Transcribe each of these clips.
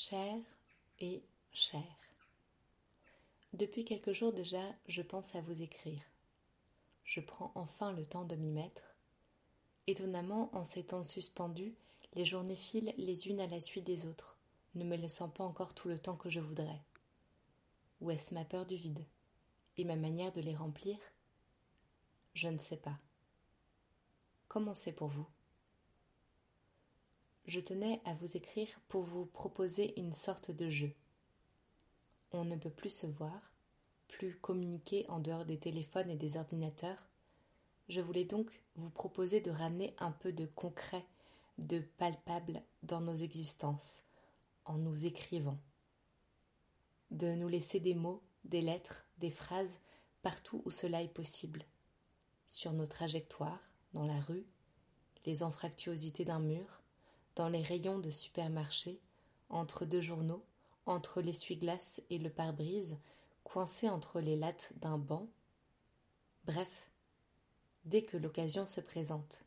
Cher et cher. Depuis quelques jours déjà, je pense à vous écrire. Je prends enfin le temps de m'y mettre. Étonnamment, en ces temps suspendus, les journées filent les unes à la suite des autres, ne me laissant pas encore tout le temps que je voudrais. Ou est-ce ma peur du vide et ma manière de les remplir? Je ne sais pas. Comment c'est pour vous? Je tenais à vous écrire pour vous proposer une sorte de jeu. On ne peut plus se voir, plus communiquer en dehors des téléphones et des ordinateurs. Je voulais donc vous proposer de ramener un peu de concret, de palpable dans nos existences, en nous écrivant. De nous laisser des mots, des lettres, des phrases, partout où cela est possible. Sur nos trajectoires, dans la rue, les anfractuosités d'un mur, dans les rayons de supermarché, entre deux journaux, entre l'essuie-glace et le pare-brise, coincés entre les lattes d'un banc. Bref, dès que l'occasion se présente.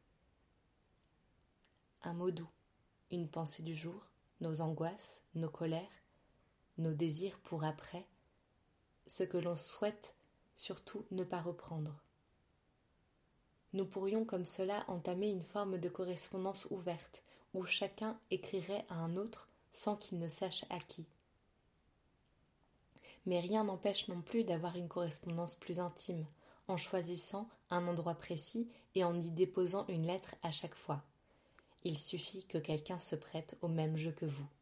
Un mot doux, une pensée du jour, nos angoisses, nos colères, nos désirs pour après, ce que l'on souhaite surtout ne pas reprendre. Nous pourrions comme cela entamer une forme de correspondance ouverte, où chacun écrirait à un autre sans qu'il ne sache à qui. Mais rien n'empêche non plus d'avoir une correspondance plus intime, en choisissant un endroit précis et en y déposant une lettre à chaque fois. Il suffit que quelqu'un se prête au même jeu que vous.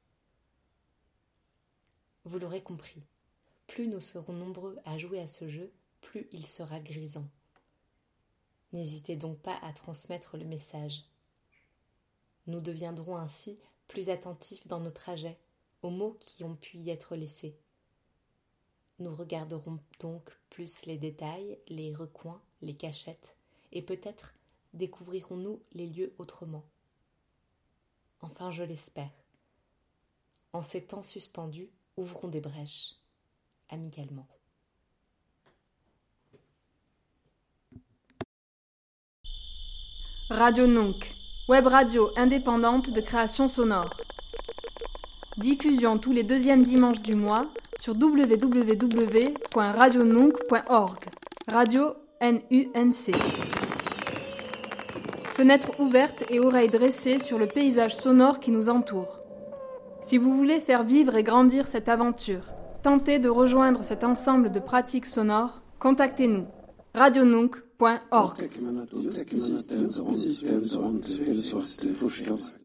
Vous l'aurez compris, plus nous serons nombreux à jouer à ce jeu, plus il sera grisant. N'hésitez donc pas à transmettre le message. Nous deviendrons ainsi plus attentifs dans nos trajets, aux mots qui ont pu y être laissés. Nous regarderons donc plus les détails, les recoins, les cachettes, et peut-être découvrirons-nous les lieux autrement. Enfin, je l'espère. En ces temps suspendus, ouvrons des brèches, amicalement. Radio Nunc, web radio indépendante de création sonore. Diffusion tous les deuxièmes dimanches du mois sur www.radionunc.org. Radio NUNC. Fenêtre ouverte et oreilles dressées sur le paysage sonore qui nous entoure. Si vous voulez faire vivre et grandir cette aventure, tentez de rejoindre cet ensemble de pratiques sonores, contactez-nous. radionunc.org.